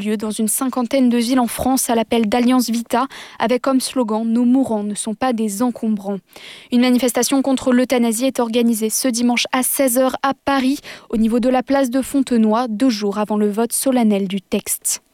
lieu dans une 50aine de villes en France à l'appel d'Alliance Vita, avec comme slogan « Nos mourants ne sont pas des encombrants ». Une manifestation contre l'euthanasie est organisée ce dimanche à 16h à Paris, au niveau de la place de Fontenoy, 2 jours avant le vote solennel du texte.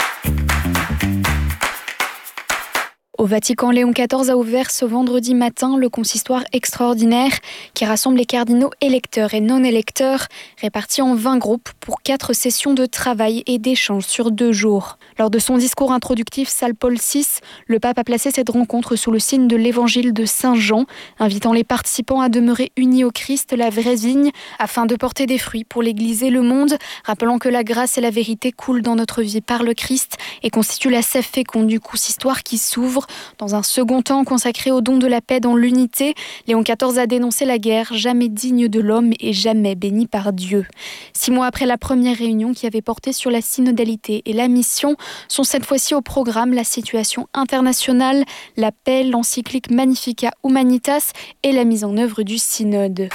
Au Vatican, Léon XIV a ouvert ce vendredi matin le consistoire extraordinaire qui rassemble les cardinaux électeurs et non-électeurs répartis en 20 groupes pour 4 sessions de travail et d'échange sur 2 jours. Lors de son discours introductif, Saint Paul VI, le pape a placé cette rencontre sous le signe de l'évangile de Saint Jean, invitant les participants à demeurer unis au Christ, la vraie vigne, afin de porter des fruits pour l'Église et le monde, rappelant que la grâce et la vérité coulent dans notre vie par le Christ et constituent la sève féconde du consistoire qui s'ouvre. Dans un second temps consacré au don de la paix dans l'unité, Léon XIV a dénoncé la guerre, jamais digne de l'homme et jamais bénie par Dieu. 6 mois après la première réunion qui avait porté sur la synodalité et la mission, sont cette fois-ci au programme la situation internationale, la paix, l'encyclique Magnificat Humanitas et la mise en œuvre du synode.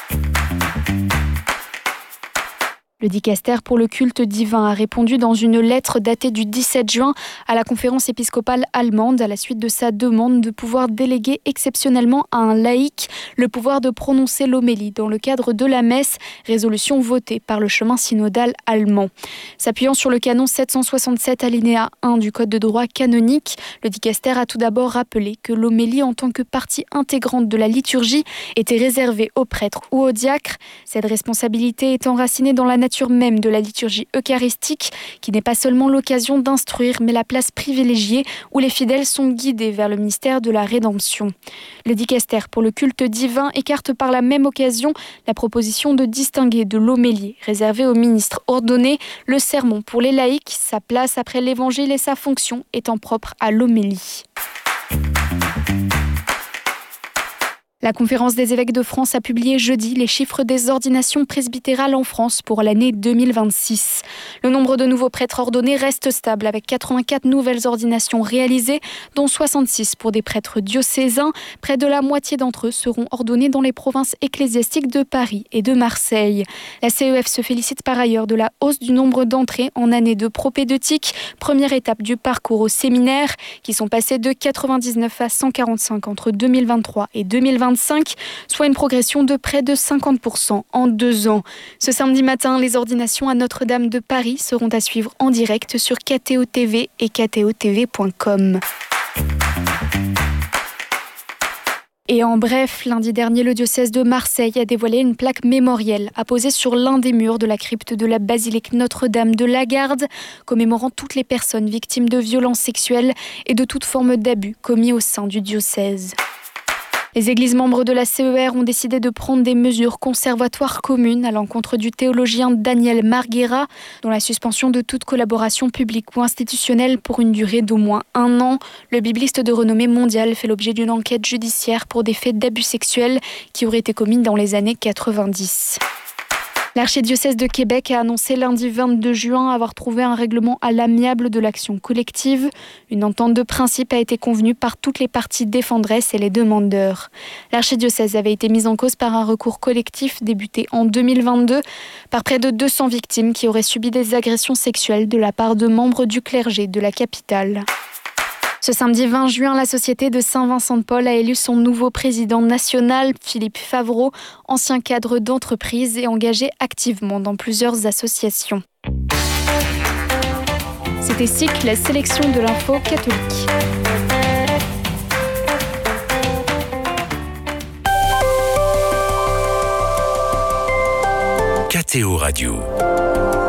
Le dicaster pour le culte divin a répondu dans une lettre datée du 17 juin à la conférence épiscopale allemande à la suite de sa demande de pouvoir déléguer exceptionnellement à un laïc le pouvoir de prononcer l'homélie dans le cadre de la messe, résolution votée par le chemin synodal allemand. S'appuyant sur le canon 767 alinéa 1 du Code de droit canonique, le dicaster a tout d'abord rappelé que l'homélie en tant que partie intégrante de la liturgie était réservée aux prêtres ou aux diacres, cette responsabilité est enracinée dans la nature même de la liturgie eucharistique, qui n'est pas seulement l'occasion d'instruire, mais la place privilégiée où les fidèles sont guidés vers le mystère de la rédemption. Le dicaster pour le culte divin écarte par la même occasion la proposition de distinguer de l'homélie réservée aux ministres ordonnés le sermon pour les laïcs, sa place après l'évangile et sa fonction étant propre à l'homélie. La Conférence des évêques de France a publié jeudi les chiffres des ordinations presbytérales en France pour l'année 2026. Le nombre de nouveaux prêtres ordonnés reste stable avec 84 nouvelles ordinations réalisées, dont 66 pour des prêtres diocésains. Près de la moitié d'entre eux seront ordonnés dans les provinces ecclésiastiques de Paris et de Marseille. La CEF se félicite par ailleurs de la hausse du nombre d'entrées en année de propédeutique, première étape du parcours au séminaire, qui sont passés de 99 à 145 entre 2023 et 2025, soit une progression de près de 50% en 2 ans. Ce samedi matin, les ordinations à Notre-Dame de Paris seront à suivre en direct sur KTO TV et ktotv.com. Et en bref, lundi dernier, le diocèse de Marseille a dévoilé une plaque mémorielle apposée sur l'un des murs de la crypte de la basilique Notre-Dame de la Garde, commémorant toutes les personnes victimes de violences sexuelles et de toute forme d'abus commis au sein du diocèse. Les églises membres de la CER ont décidé de prendre des mesures conservatoires communes à l'encontre du théologien Daniel Marguera, dont la suspension de toute collaboration publique ou institutionnelle pour une durée d'au moins 1 an. Le bibliste de renommée mondiale fait l'objet d'une enquête judiciaire pour des faits d'abus sexuels qui auraient été commis dans les années 90. L'archidiocèse de Québec a annoncé lundi 22 juin avoir trouvé un règlement à l'amiable de l'action collective. Une entente de principe a été convenue par toutes les parties défenderesses et les demandeurs. L'archidiocèse avait été mise en cause par un recours collectif débuté en 2022 par près de 200 victimes qui auraient subi des agressions sexuelles de la part de membres du clergé de la capitale. Ce samedi 20 juin, la Société de Saint-Vincent-de-Paul a élu son nouveau président national, Philippe Favreau, ancien cadre d'entreprise et engagé activement dans plusieurs associations. C'était SIC, la sélection de l'info catholique. KTO Radio.